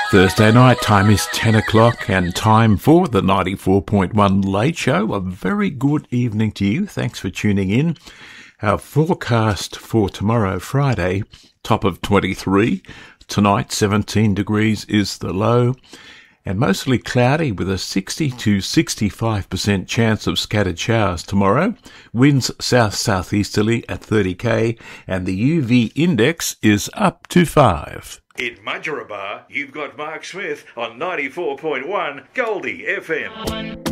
Thursday night, time is 10 o'clock and time for the 94.1 Late Show. A very good evening to you. Thanks for tuning in. Our forecast for tomorrow, Friday, top of 23. Tonight, 17 degrees is the low and mostly cloudy with a 60 to 65% chance of scattered showers tomorrow. Winds south-southeasterly at 30 km and the UV index is up to 5. In Mudgeeraba, you've got Mark Smith on 94.1 Goldie FM.